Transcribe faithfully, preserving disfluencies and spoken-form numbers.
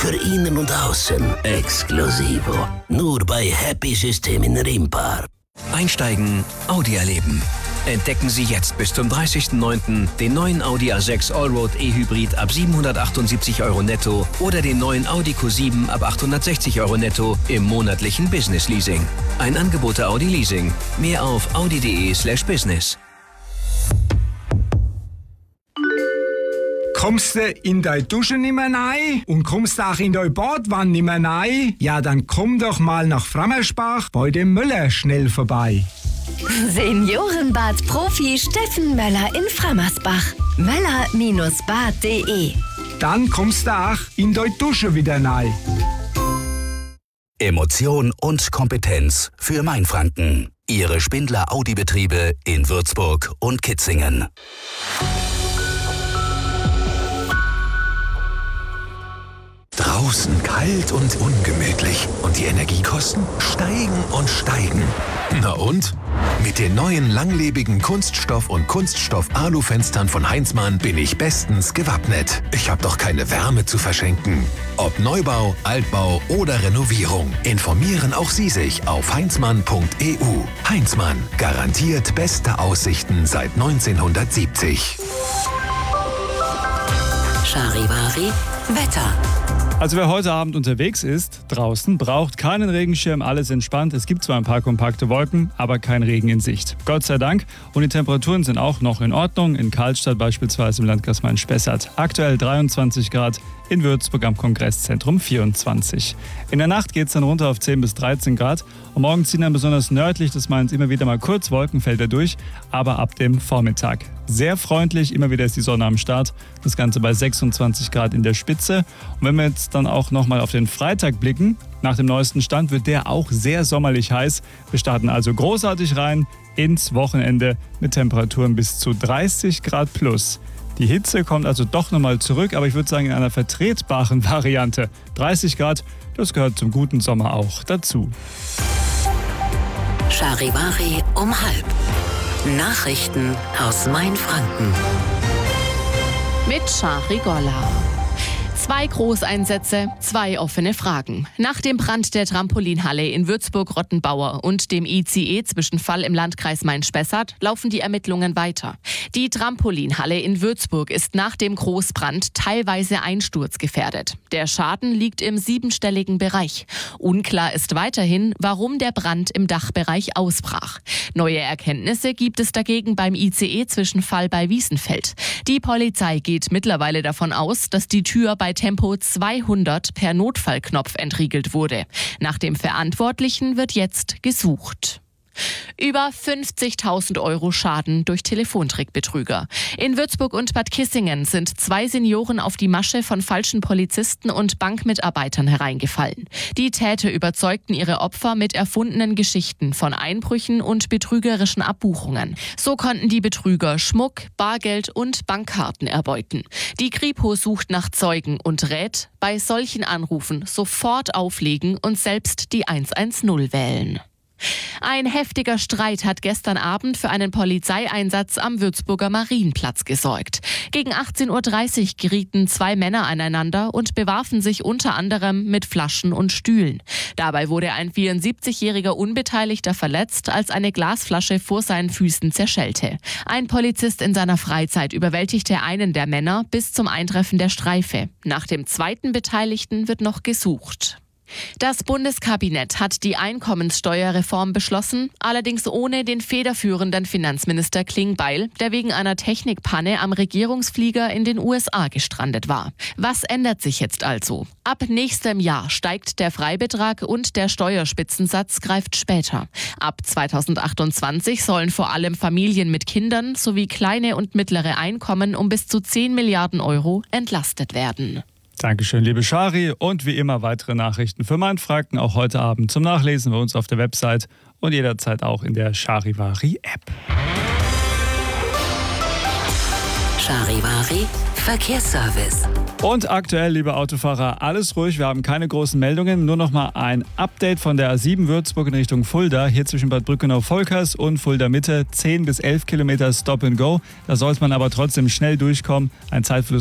für innen und außen. Exklusivo. Nur bei Happy System in Rimpa. Einsteigen, Audi erleben. Entdecken Sie jetzt bis zum dreißigsten neunten den neuen Audi A sechs Allroad E-Hybrid ab siebenhundertachtundsiebzig Euro netto oder den neuen Audi Q sieben ab achthundertsechzig Euro netto im monatlichen Business Leasing. Ein Angebot der Audi Leasing. Mehr auf audi.de slash business. Kommst du in deine Dusche nicht mehr rein und kommst auch in deine Badwanne nicht mehr rein? Ja, dann komm doch mal nach Frammersbach bei dem Möller schnell vorbei. Seniorenbad-Profi Steffen Möller in Frammersbach. Möller Bad punkt de. Dann kommst du auch in deine Dusche wieder rein. Emotion und Kompetenz für Mainfranken. Ihre Spindler Audi-Betriebe in Würzburg und Kitzingen. Draußen kalt und ungemütlich und die Energiekosten steigen und steigen. Na und? Mit den neuen langlebigen Kunststoff- und Kunststoff-Alu-Fenstern von Heinzmann bin ich bestens gewappnet. Ich habe doch keine Wärme zu verschenken. Ob Neubau, Altbau oder Renovierung, informieren auch Sie sich auf heinzmann punkt e u. Heinzmann, garantiert beste Aussichten seit neunzehnhundertsiebzig. Charivari Wetter. Also wer heute Abend unterwegs ist, draußen, braucht keinen Regenschirm, alles entspannt. Es gibt zwar ein paar kompakte Wolken, aber kein Regen in Sicht. Gott sei Dank. Und die Temperaturen sind auch noch in Ordnung. In Karlstadt beispielsweise im Landkreis Main-Spessart. Aktuell dreiundzwanzig Grad, in Würzburg am Kongresszentrum vierundzwanzig. In der Nacht geht es dann runter auf zehn bis dreizehn Grad. Und morgen ziehen dann besonders nördlich des Mains immer wieder mal kurz Wolkenfelder durch, aber ab dem Vormittag. Sehr freundlich, immer wieder ist die Sonne am Start. Das Ganze bei sechsundzwanzig Grad in der Spitze. Und wenn wir jetzt dann auch nochmal auf den Freitag blicken, nach dem neuesten Stand wird der auch sehr sommerlich heiß. Wir starten also großartig rein ins Wochenende mit Temperaturen bis zu dreißig Grad plus. Die Hitze kommt also doch nochmal zurück, aber ich würde sagen in einer vertretbaren Variante. dreißig Grad, das gehört zum guten Sommer auch dazu. Charivari um halb. Nachrichten aus Mainfranken. Mit Shari Golla. Zwei Großeinsätze, zwei offene Fragen. Nach dem Brand der Trampolinhalle in Würzburg-Rottenbauer und dem I C E-Zwischenfall im Landkreis Main-Spessart laufen die Ermittlungen weiter. Die Trampolinhalle in Würzburg ist nach dem Großbrand teilweise einsturzgefährdet. Der Schaden liegt im siebenstelligen Bereich. Unklar ist weiterhin, warum der Brand im Dachbereich ausbrach. Neue Erkenntnisse gibt es dagegen beim I C E-Zwischenfall bei Wiesenfeld. Die Polizei geht mittlerweile davon aus, dass die Tür bei Tempo zweihundert per Notfallknopf entriegelt wurde. Nach dem Verantwortlichen wird jetzt gesucht. Über fünfzigtausend Euro Schaden durch Telefontrickbetrüger. In Würzburg und Bad Kissingen sind zwei Senioren auf die Masche von falschen Polizisten und Bankmitarbeitern hereingefallen. Die Täter überzeugten ihre Opfer mit erfundenen Geschichten von Einbrüchen und betrügerischen Abbuchungen. So konnten die Betrüger Schmuck, Bargeld und Bankkarten erbeuten. Die Kripo sucht nach Zeugen und rät, bei solchen Anrufen sofort auflegen und selbst die hundertzehn wählen. Ein heftiger Streit hat gestern Abend für einen Polizeieinsatz am Würzburger Marienplatz gesorgt. Gegen achtzehn Uhr dreißig gerieten zwei Männer aneinander und bewarfen sich unter anderem mit Flaschen und Stühlen. Dabei wurde ein vierundsiebzigjähriger Unbeteiligter verletzt, als eine Glasflasche vor seinen Füßen zerschellte. Ein Polizist in seiner Freizeit überwältigte einen der Männer bis zum Eintreffen der Streife. Nach dem zweiten Beteiligten wird noch gesucht. Das Bundeskabinett hat die Einkommenssteuerreform beschlossen, allerdings ohne den federführenden Finanzminister Klingbeil, der wegen einer Technikpanne am Regierungsflieger in den U S A gestrandet war. Was ändert sich jetzt also? Ab nächstem Jahr steigt der Freibetrag und der Steuerspitzensatz greift später. Ab zweitausendachtundzwanzig sollen vor allem Familien mit Kindern sowie kleine und mittlere Einkommen um bis zu zehn Milliarden Euro entlastet werden. Dankeschön, liebe Shari. Und wie immer weitere Nachrichten für Mainfranken auch heute Abend zum Nachlesen bei uns auf der Website und jederzeit auch in der Charivari-App. Charivari Verkehrsservice. Und aktuell, liebe Autofahrer, alles ruhig. Wir haben keine großen Meldungen. Nur noch mal ein Update von der A sieben Würzburg in Richtung Fulda. Hier zwischen Bad Brückenau-Volkers und Fulda Mitte. zehn bis elf Kilometer Stop and Go. Da sollte man aber trotzdem schnell durchkommen. Ein Zeitverlust